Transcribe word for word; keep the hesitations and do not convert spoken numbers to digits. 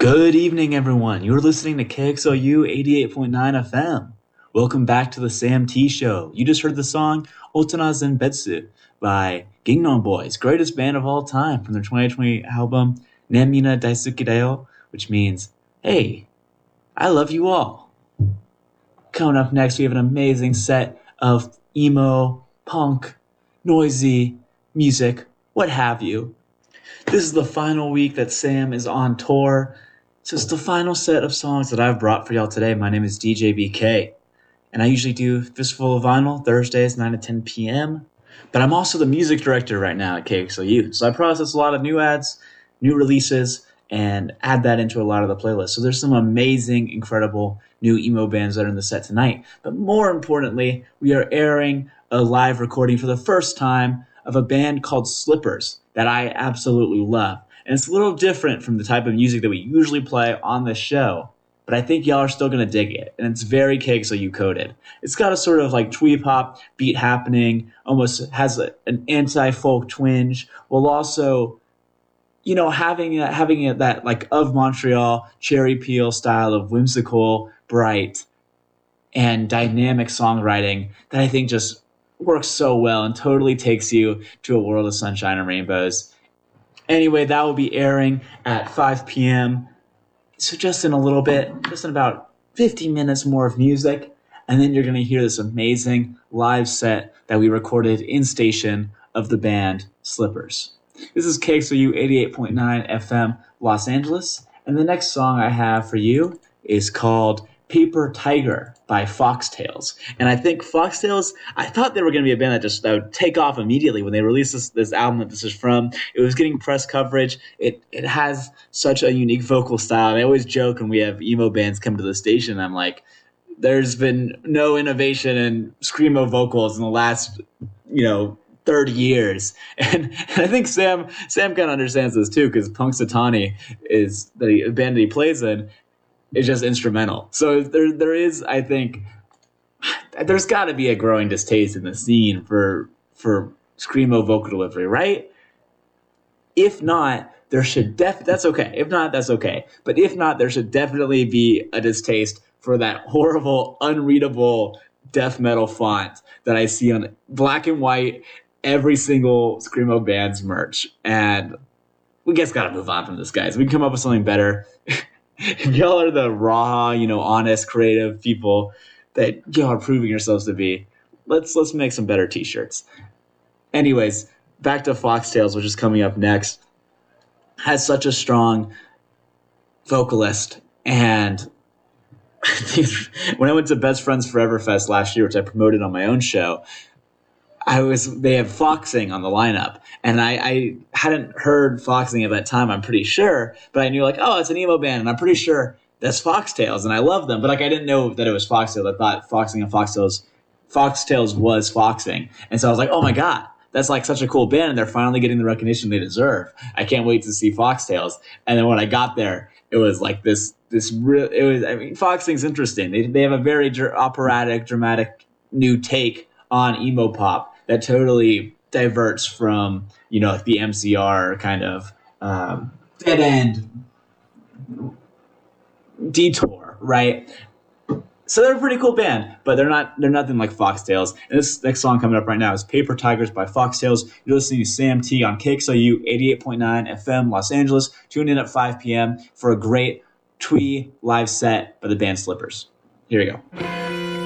Good evening, everyone. You're listening to K X L U eighty-eight point nine F M. Welcome back to the Sam T Show. You just heard the song Otana Zenbetsu by Gangnam Boys, greatest band of all time, from their twenty twenty album Nemina Daisuki Dayo, which means, hey, I love you all. Coming up next, we have an amazing set of emo, punk, noisy music, what have you. This is the final week that Sam is on tour. So it's the final set of songs that I've brought for y'all today. My name is D J B K, and I usually do Fistful of Vinyl Thursdays, nine to ten p.m. But I'm also the music director right now at K X L U. So I process a lot of new ads, new releases, and add that into a lot of the playlists. So there's some amazing, incredible new emo bands that are in the set tonight. But more importantly, we are airing a live recording for the first time of a band called Slippers that I absolutely love. And it's a little different from the type of music that we usually play on this show, but I think y'all are still going to dig it. And it's very K X L U coded. It's got a sort of like twee pop beat happening, almost has a, an anti-folk twinge, while also, you know, having a, having a, that like of Montreal cherry peel style of whimsical, bright, and dynamic songwriting that I think just works so well and totally takes you to a world of sunshine and rainbows. Anyway, that will be airing at five p.m. So just in a little bit, just in about fifty minutes more of music, and then you're going to hear this amazing live set that we recorded in station of the band Slippers. This is K X L U eighty-eight point nine F M Los Angeles, and the next song I have for you is called Paper Tiger by Foxtails. And I think Foxtails, I thought they were going to be a band that just that would take off immediately when they released this, this album that this is from. It was getting press coverage. It it has such a unique vocal style. And I always joke when we have emo bands come to the station, I'm like, there's been no innovation in screamo vocals in the last, you know, thirty years. And, and I think Sam Sam kind of understands this too, because Punxsutawney is the band that he plays in. It's just instrumental. So there, there is, I think, there's got to be a growing distaste in the scene for for screamo vocal delivery, right? If not, there should def. That's okay. If not, that's okay. But if not, there should definitely be a distaste for that horrible, unreadable death metal font that I see on black and white every single screamo band's merch. And we just got to move on from this, guys. We can come up with something better. If y'all are the raw, you know, honest, creative people that y'all are proving yourselves to be, let's let's make some better t-shirts. Anyways, back to Foxtails, which is coming up next. Has such a strong vocalist, and when I went to Best Friends Forever Fest last year, which I promoted on my own show, I was they had Foxing on the lineup, and I, I hadn't heard Foxing at that time, I'm pretty sure, but I knew like, oh, it's an emo band, and I'm pretty sure that's Foxtails, and I love them, but like I didn't know that it was Foxtails. I thought Foxing and Foxtails, Foxtails was Foxing, and so I was like, oh my god, that's like such a cool band, and they're finally getting the recognition they deserve. I can't wait to see Foxtails. And then when I got there, it was like this this real. It was I mean, Foxing's interesting. They they have a very dr- operatic, dramatic new take on emo pop that totally diverts from, you know, the M C R kind of um, dead end detour, right? So they're a pretty cool band, but they're not they're nothing like Foxtails. And this next song coming up right now is Paper Tigers by Foxtails. You're listening to Sam T on K X L U eighty-eight point nine F M Los Angeles. Tune in at five p.m. for a great twee live set by the band Slippers. Here we go.